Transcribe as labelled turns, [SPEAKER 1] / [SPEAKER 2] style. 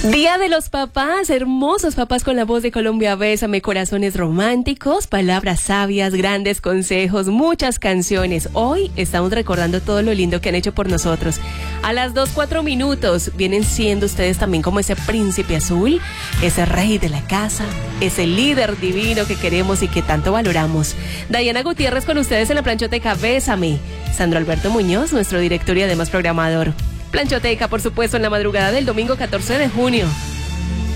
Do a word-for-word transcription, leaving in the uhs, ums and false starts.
[SPEAKER 1] Día de los papás, hermosos papás con la voz de Colombia, bésame, corazones románticos, palabras sabias, grandes consejos, muchas canciones. Hoy estamos recordando todo lo lindo que han hecho por nosotros. A las dos, cuatro minutos vienen siendo ustedes también como ese príncipe azul, ese rey de la casa, ese líder divino que queremos y que tanto valoramos. Dayana Gutiérrez con ustedes en la planchoteca, bésame. Sandro Alberto Muñoz, nuestro director y además programador. Planchoteca, por supuesto, en la madrugada del domingo catorce de junio.